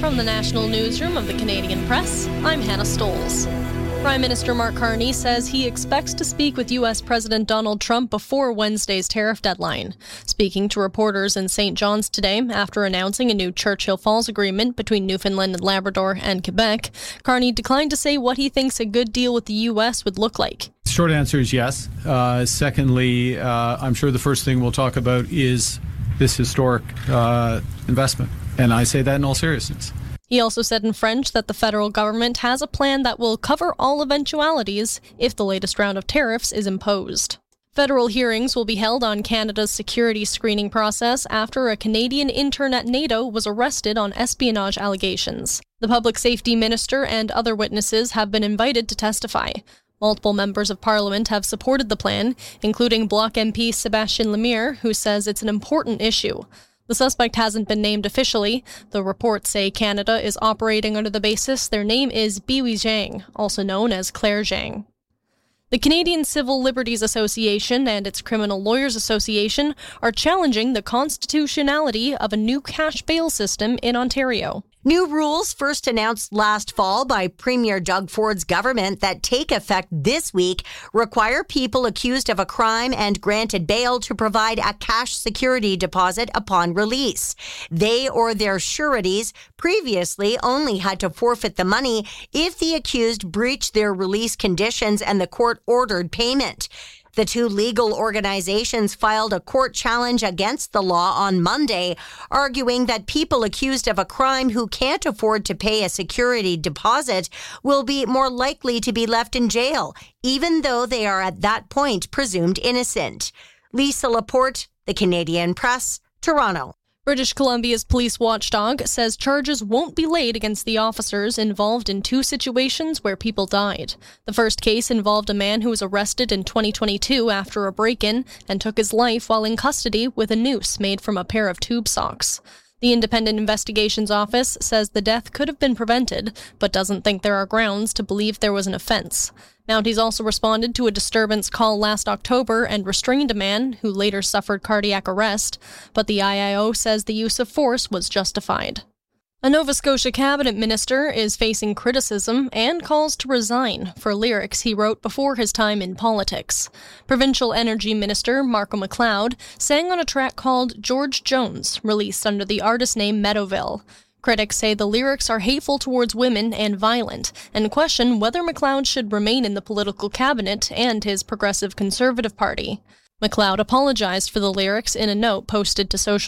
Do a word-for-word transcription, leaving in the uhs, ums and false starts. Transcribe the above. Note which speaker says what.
Speaker 1: From the National Newsroom of the Canadian Press, I'm Hannah Stoles. Prime Minister Mark Carney says he expects to speak with U S President Donald Trump before Wednesday's tariff deadline. Speaking to reporters in Saint John's today after announcing a new Churchill Falls agreement between Newfoundland and Labrador and Quebec, Carney declined to say what he thinks a good deal with the U S would look like.
Speaker 2: Short answer is yes. Uh, secondly, uh, I'm sure the first thing we'll talk about is this historic uh, investment. And I say that in all seriousness.
Speaker 1: He also said in French that the federal government has a plan that will cover all eventualities if the latest round of tariffs is imposed. Federal hearings will be held on Canada's security screening process after a Canadian intern at NATO was arrested on espionage allegations. The public safety minister and other witnesses have been invited to testify. Multiple members of Parliament have supported the plan, including Bloc M P Sébastien Lemire, who says it's an important issue. The suspect hasn't been named officially. The reports say Canada is operating under the basis their name is Biwi Zhang, also known as Claire Zhang. The Canadian Civil Liberties Association and its Criminal Lawyers Association are challenging the constitutionality of a new cash bail system in Ontario.
Speaker 3: New rules first announced last fall by Premier Doug Ford's government that take effect this week require people accused of a crime and granted bail to provide a cash security deposit upon release. They or their sureties previously only had to forfeit the money if the accused breached their release conditions and the court ordered payment. The two legal organizations filed a court challenge against the law on Monday, arguing that people accused of a crime who can't afford to pay a security deposit will be more likely to be left in jail, even though they are at that point presumed innocent. Lisa Laporte, The Canadian Press, Toronto.
Speaker 1: British Columbia's police watchdog says charges won't be laid against the officers involved in two situations where people died. The first case involved a man who was arrested in twenty twenty-two after a break-in and took his life while in custody with a noose made from a pair of tube socks. The Independent Investigations Office says the death could have been prevented, but doesn't think there are grounds to believe there was an offense. Mounties also responded to a disturbance call last October and restrained a man who later suffered cardiac arrest, but the I I O says the use of force was justified. A Nova Scotia cabinet minister is facing criticism and calls to resign for lyrics he wrote before his time in politics. Provincial Energy Minister Marco McLeod sang on a track called George Jones, released under the artist name Meadowville. Critics say the lyrics are hateful towards women and violent, and question whether McLeod should remain in the political cabinet and his Progressive Conservative Party. McLeod apologized for the lyrics in a note posted to social